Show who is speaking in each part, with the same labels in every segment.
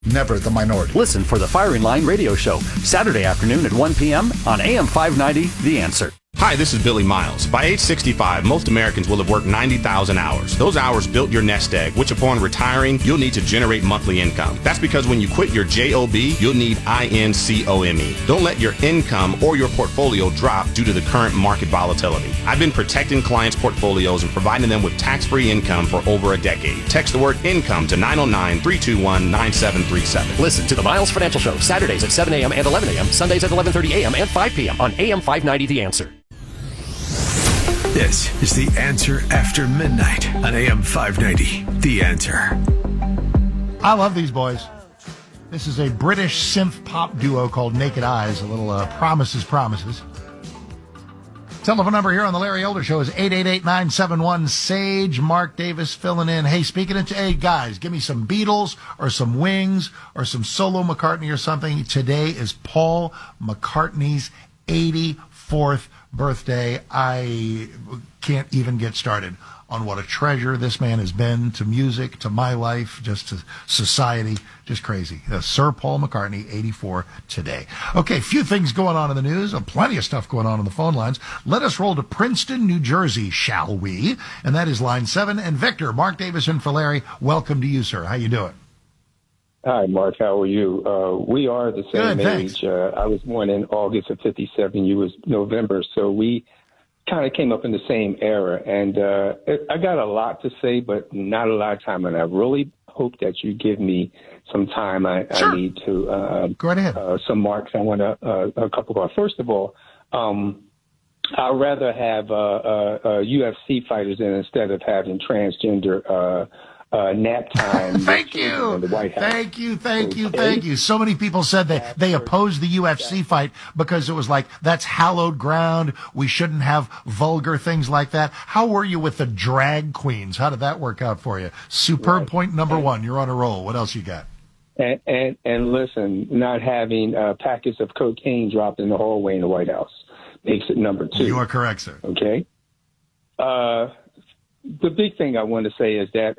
Speaker 1: Never the minority.
Speaker 2: Listen for the Firing Line radio show, Saturday afternoon at 1 p.m. on AM 590, The Answer.
Speaker 3: Hi, this is Billy Miles. By age 65, most Americans will have worked 90,000 hours. Those hours built your nest egg, which upon retiring, you'll need to generate monthly income. That's because when you quit your JOB, you'll need INCOME. Don't let your income or your portfolio drop due to the current market volatility. I've been protecting clients' portfolios and providing them with tax-free income for over a decade. Text the word income to 909-321-9737.
Speaker 2: Listen to the Miles Financial Show, Saturdays at 7 a.m. and 11 a.m., Sundays at 11:30 a.m. and 5 p.m. on AM 590, The Answer.
Speaker 4: This is The Answer After Midnight on AM 590. The Answer.
Speaker 1: I love these boys. This is a British synth pop duo called Naked Eyes. A little Promises. Telephone number here on the Larry Elder Show is 888-971-SAGE. Mark Davis filling in. Hey, speaking of, hey, guys, give me some Beatles or some Wings or some solo McCartney or something. Today is Paul McCartney's 84th birthday. I can't even get started on what a treasure this man has been to music, to my life, just to society. Just crazy. Sir Paul McCartney, 84 today. Okay, few things going on in the news. Plenty of stuff going on the phone lines. Let us roll to Princeton, New Jersey, shall we? And that is line 7. And Victor, Mark Davis, and for Larry, welcome to you, sir. How you doing?
Speaker 5: Hi, Mark. How are you? We are the same age. I was born in August of 57. You was November. So we kind of came up in the same era. And I got a lot to say, but not a lot of time. And I really hope that you give me some time.
Speaker 1: Sure.
Speaker 5: I need to
Speaker 1: go right ahead.
Speaker 5: Some marks. I want a couple of. First of all, I'd rather have UFC fighters instead of having transgender nap time.
Speaker 1: Thank you.
Speaker 5: In the White House.
Speaker 1: Thank you. So many people said that they opposed the UFC fight because it was like, that's hallowed ground. We shouldn't have vulgar things like that. How were you with the drag queens? How did that work out for you? Superb point number 1. You're on a roll. What else you got?
Speaker 5: And listen, not having packets of cocaine dropped in the hallway in the White House makes it number 2.
Speaker 1: You are correct, sir.
Speaker 5: Okay. The big thing I want to say is that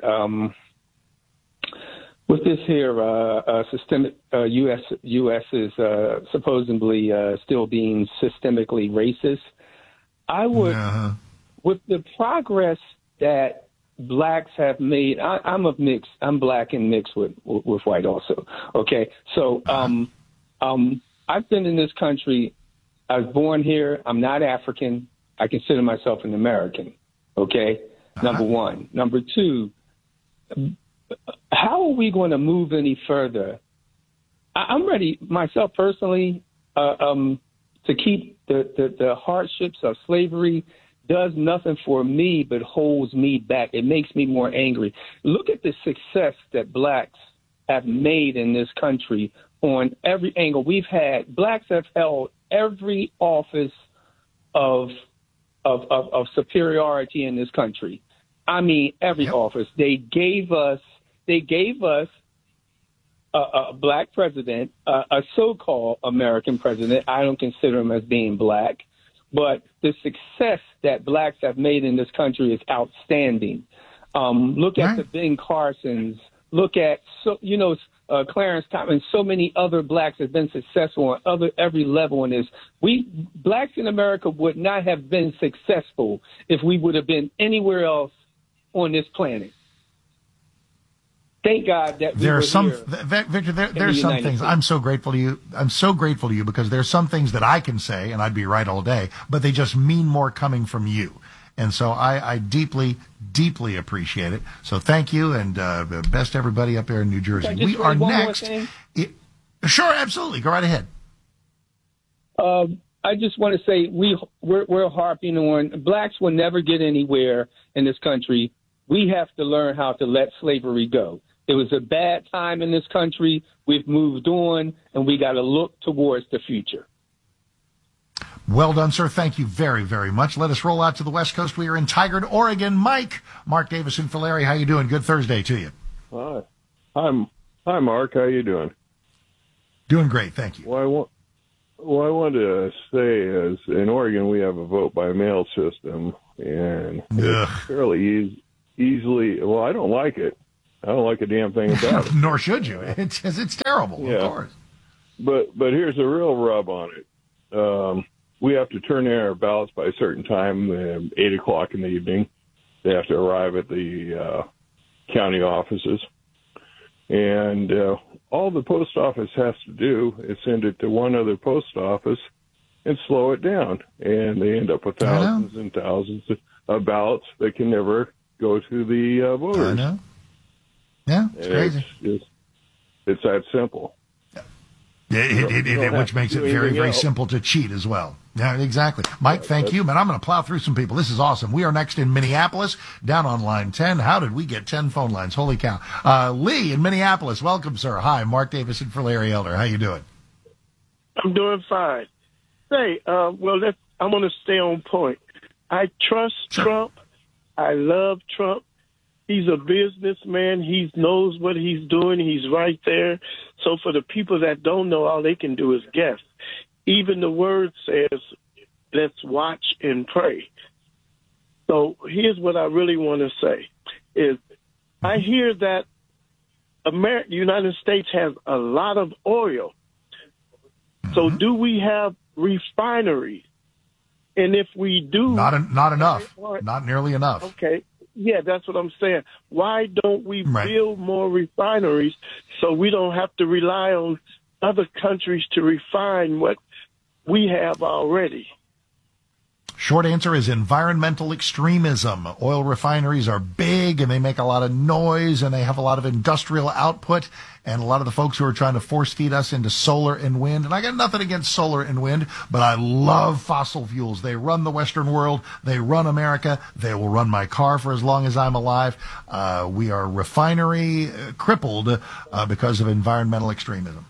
Speaker 5: with this here systemic U.S. is supposedly still being systemically racist, I would, with the progress that blacks have made, I'm black and mixed with white also. Okay, so I've been in this country. I was born here. I'm not African. I consider myself an American. Okay. Number 1. Number 2, how are we going to move any further? I'm ready myself personally to keep the hardships of slavery. Does nothing for me but holds me back. It makes me more angry. Look at the success that blacks have made in this country on every angle. We've had blacks have held every office of superiority in this country. I mean, every office. They gave us a black president, a so-called American president. I don't consider him as being black, but the success that blacks have made in this country is outstanding. Look at the Ben Carsons. Look at Clarence Thomas. So many other blacks have been successful on every level in this. Blacks in America would not have been successful if we would have been anywhere else on this planet. Thank God that
Speaker 1: there are some Victor. There's some things. I'm so grateful to you. I'm so grateful to you because there's some things that I can say and I'd be right all day, but they just mean more coming from you. And so I deeply, deeply appreciate it. So thank you, and best to everybody up there in New Jersey. We are next. Sure, absolutely. Go right ahead.
Speaker 5: I just want to say we're harping on blacks will never get anywhere in this country. We have to learn how to let slavery go. It was a bad time in this country. We've moved on, and we got to look towards the future.
Speaker 1: Well done, sir. Thank you very, very much. Let us roll out to the West Coast. We are in Tigard, Oregon. Mark Davis and Larry, how you doing? Good Thursday to you.
Speaker 6: Hi. Hi, Mark. How you doing?
Speaker 1: Doing great. Thank you.
Speaker 6: What I wanted to say is in Oregon, we have a vote-by-mail system, and it's fairly easily, well, I don't like it. I don't like a damn thing about it.
Speaker 1: Nor should you. It's terrible, of course.
Speaker 6: But here's the real rub on it. We have to turn in our ballots by a certain time, 8 o'clock in the evening. They have to arrive at the county offices. And all the post office has to do is send it to one other post office and slow it down. And they end up with thousands and thousands of ballots that can never go to the voters.
Speaker 1: I know. Yeah, it's crazy.
Speaker 6: It's that simple.
Speaker 1: Which makes it very, very simple to cheat as well. Yeah, exactly. Mike, thank you, man. I'm going to plow through some people. This is awesome. We are next in Minneapolis, down on line 10. How did we get 10 phone lines? Holy cow. Lee in Minneapolis. Welcome, sir. Hi, Mark Davison for Larry Elder. How you doing?
Speaker 7: I'm doing fine. Hey, I'm going to stay on point. I trust Trump. I love Trump. He's a businessman. He knows what he's doing. He's right there. So for the people that don't know, all they can do is guess. Even the word says, let's watch and pray. So here's what I really want to say is I hear that the United States has a lot of oil. So do we have refineries? And if we do... Not
Speaker 1: enough. Not nearly enough.
Speaker 7: Okay. Yeah, that's what I'm saying. Why don't we build more refineries so we don't have to rely on other countries to refine what we have already?
Speaker 1: Short answer is environmental extremism. Oil refineries are big and they make a lot of noise and they have a lot of industrial output. And a lot of the folks who are trying to force feed us into solar and wind. And I got nothing against solar and wind, but I love fossil fuels. They run the Western world. They run America. They will run my car for as long as I'm alive. We are refinery crippled because of environmental extremism.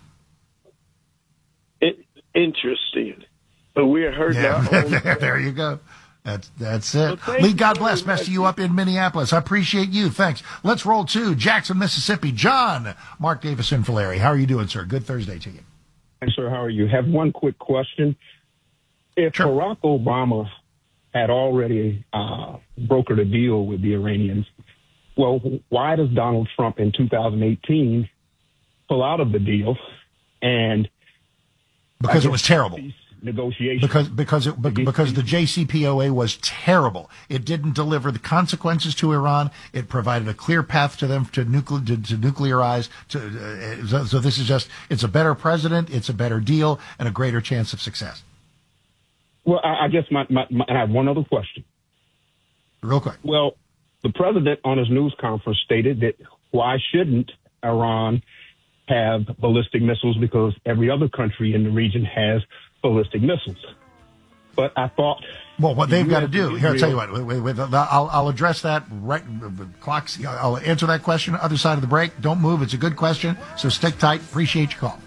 Speaker 7: Interesting. But we are hurting our own.
Speaker 1: There you go. That's it. Lee, God bless. Best of you up in Minneapolis. I appreciate you. Thanks. Let's roll to Jackson, Mississippi. John, Mark Davison for Larry. How are you doing, sir? Good Thursday to you.
Speaker 8: Hi, sir. How are you? Have one quick question. If Barack Obama had already brokered a deal with the Iranians, well, why does Donald Trump in 2018 pull out of the deal? And
Speaker 1: because it was terrible.
Speaker 8: Negotiation.
Speaker 1: Because the JCPOA was terrible. It didn't deliver the consequences to Iran. It provided a clear path to them to nuclearize. So this is just, it's a better president, it's a better deal, and a greater chance of success.
Speaker 8: Well, I guess I have one other question.
Speaker 1: Real quick.
Speaker 8: Well, the president on his news conference stated that why shouldn't Iran have ballistic missiles because every other country in the region has ballistic missiles. But I thought...
Speaker 1: Well, what they've got to do... Here, I'll tell you what. Wait, I'll address that right... Clocks. I'll answer that question other side of the break. Don't move. It's a good question. So stick tight. Appreciate your call.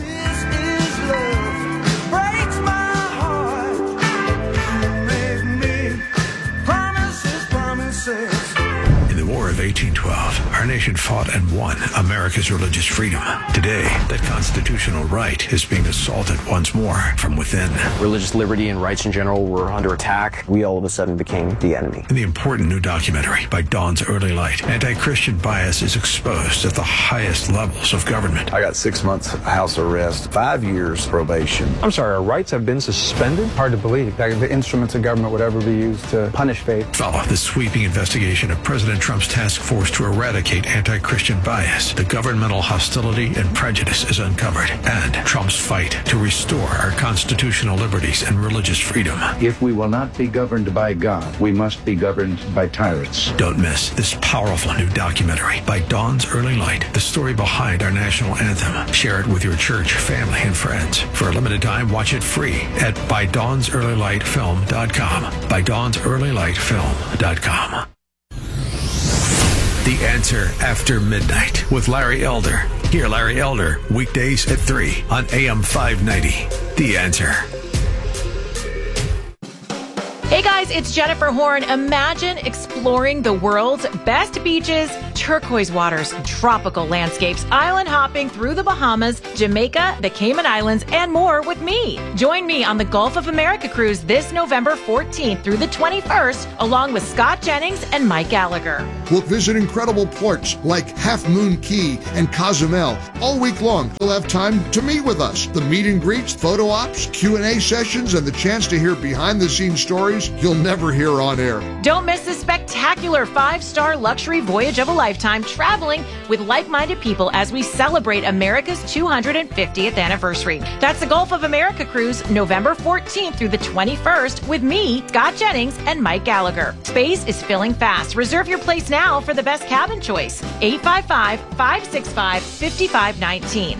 Speaker 4: Of 1812, our nation fought and won America's religious freedom. Today, that constitutional right is being assaulted once more from within.
Speaker 9: Religious liberty and rights in general were under attack. We all of a sudden became the enemy.
Speaker 4: In the important new documentary by Dawn's Early Light, anti-Christian bias is exposed at the highest levels of government.
Speaker 10: I got 6 months house arrest, 5 years probation.
Speaker 11: I'm sorry, our rights have been suspended? Hard to believe that the instruments of government would ever be used to punish faith.
Speaker 4: Follow the sweeping investigation of President Trump's task force to eradicate anti-Christian bias. The governmental hostility and prejudice is uncovered, and Trump's fight to restore our constitutional liberties and religious freedom.
Speaker 12: If we will not be governed by God, we must be governed by tyrants.
Speaker 4: Don't miss this powerful new documentary by Dawn's Early Light, the story behind our national anthem. Share it with your church, family, and friends. For a limited time, watch it free at ByDawnsEarlyLightFilm.com. ByDawnsEarlyLightFilm.com. The Answer After Midnight with Larry Elder. Hear Larry Elder weekdays at 3 on AM 590. The Answer.
Speaker 13: Hey guys, it's Jennifer Horn. Imagine exploring the world's best beaches, turquoise waters, tropical landscapes, island hopping through the Bahamas, Jamaica, the Cayman Islands, and more with me. Join me on the Gulf of America cruise this November 14th through the 21st, along with Scott Jennings and Mike Gallagher.
Speaker 14: We'll visit incredible ports like Half Moon Key and Cozumel. All week long, you'll have time to meet with us. The meet and greets, photo ops, Q&A sessions, and the chance to hear behind-the-scenes stories you'll never hear on air.
Speaker 13: Don't miss this spectacular 5-star luxury voyage of a lifetime, traveling with like-minded people as we celebrate America's 250th anniversary. That's the Gulf of America cruise, November 14th through the 21st, with me, Scott Jennings, and Mike Gallagher. Space is filling fast. Reserve your place now for the best cabin choice. 855-565-5519.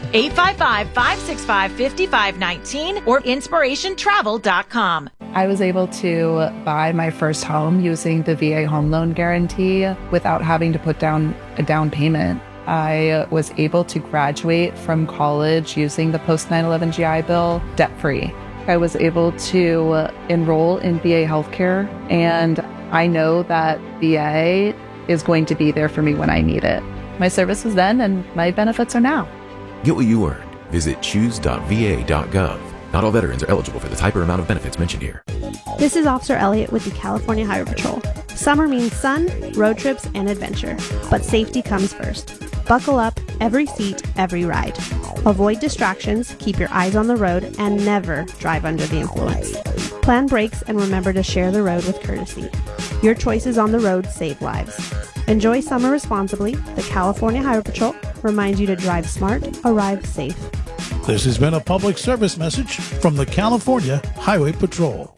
Speaker 13: 855-565-5519 or inspirationtravel.com.
Speaker 15: I was able to buy my first home using the VA home loan guarantee without having to put down a down payment. I was able to graduate from college using the post 9/11 GI Bill debt-free. I was able to enroll in VA healthcare, and I know that VA is going to be there for me when I need it. My service was then, and my benefits are now.
Speaker 16: Get what you earned. Visit choose.va.gov. Not all veterans are eligible for the type or amount of benefits mentioned here.
Speaker 17: This is Officer Elliott with the California Highway Patrol. Summer means sun, road trips, and adventure. But safety comes first. Buckle up, every seat, every ride. Avoid distractions, keep your eyes on the road, and never drive under the influence. Plan brakes and remember to share the road with courtesy. Your choices on the road save lives. Enjoy summer responsibly. The California Highway Patrol reminds you to drive smart, arrive safe.
Speaker 18: This has been a public service message from the California Highway Patrol.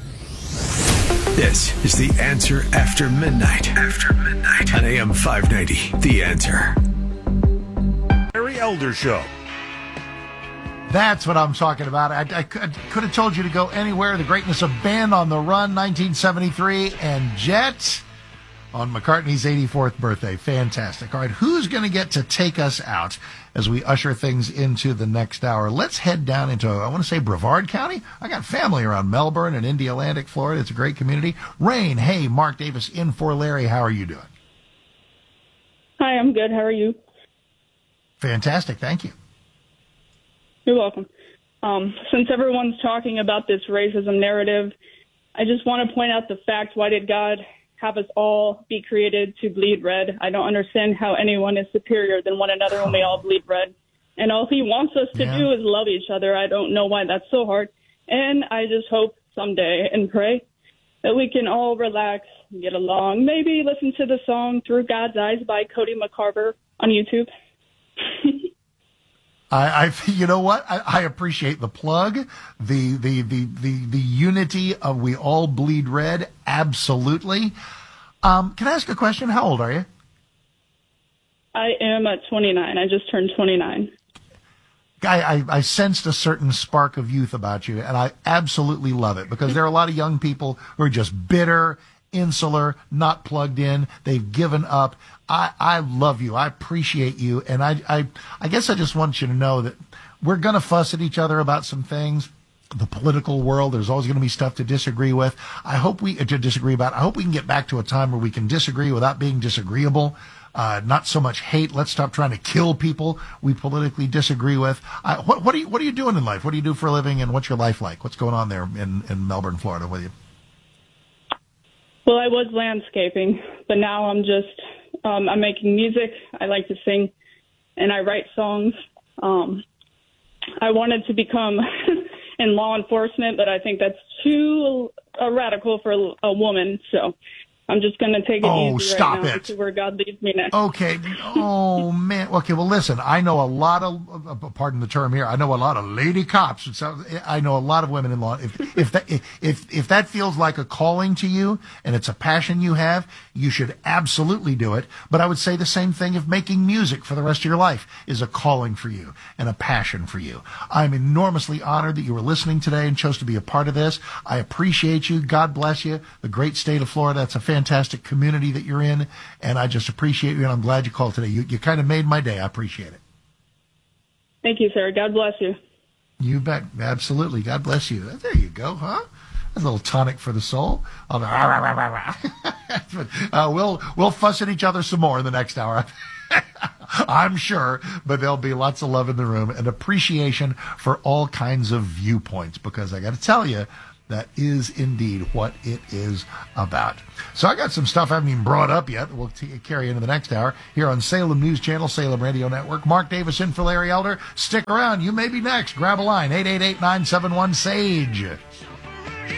Speaker 4: This is The Answer After Midnight. After Midnight. On AM 590. The Answer.
Speaker 1: Larry Elder Show. That's what I'm talking about. I could have told you to go anywhere. The greatness of Band on the Run, 1973, and Jet on McCartney's 84th birthday. Fantastic. All right, who's going to get to take us out as we usher things into the next hour? Let's head down into, I want to say, Brevard County. I got family around Melbourne and Indialantic, Florida. It's a great community. Rain, hey, Mark Davis in for Larry. How are you doing?
Speaker 19: Hi, I'm good. How are you?
Speaker 1: Fantastic. Thank you.
Speaker 19: You're welcome. Since everyone's talking about this racism narrative, I just want to point out the fact, why did God have us all be created to bleed red? I don't understand how anyone is superior than one another when we all bleed red. And all he wants us to do is love each other. I don't know why that's so hard. And I just hope someday and pray that we can all relax and get along. Maybe listen to the song Through God's Eyes by Cody McCarver on YouTube.
Speaker 1: You know what? I appreciate the plug, the unity of we all bleed red. Absolutely. Can I ask a question? How old are you?
Speaker 19: I am at 29. I just turned 29.
Speaker 1: I sensed a certain spark of youth about you, and I absolutely love it, because there are a lot of young people who are just bitter, insular, not plugged in. They've given up. I love you. I appreciate you. And I guess I just want you to know that we're going to fuss at each other about some things. The political world, there's always going to be stuff to disagree with. I hope we can get back to a time where we can disagree without being disagreeable. Not so much hate. Let's stop trying to kill people we politically disagree with. What are you doing in life? What do you do for a living, and what's your life like? What's going on there in Melbourne, Florida with you?
Speaker 19: Well, I was landscaping, but now I'm making music. I like to sing, and I write songs. I wanted to become in law enforcement, but I think that's too radical for a woman, so I'm just going to take it easy right now to where God leads me next.
Speaker 1: Okay. Oh, man. Okay, well, listen, I know a lot of, pardon the term here, I know a lot of lady cops. I know a lot of women in law. If that feels like a calling to you and it's a passion you have, you should absolutely do it. But I would say the same thing if making music for the rest of your life is a calling for you and a passion for you. I'm enormously honored that you were listening today and chose to be a part of this. I appreciate you. God bless you. The great state of Florida. It's a fantastic community that you're in, and I just appreciate you, and I'm glad you called today. You kind of made my day. I appreciate it.
Speaker 19: Thank you, sir. God bless you.
Speaker 1: You bet. Absolutely. God bless you. There you go, huh? a little tonic for the soul. We'll fuss at each other some more in the next hour. I'm sure, but there'll be lots of love in the room and appreciation for all kinds of viewpoints, because I got to tell you, that is indeed what it is about. So I got some stuff I haven't even brought up yet. We'll carry into the next hour here on Salem News Channel, Salem Radio Network. Mark Davis in for Larry Elder. Stick around. You may be next. Grab a line, 888-971-SAGE.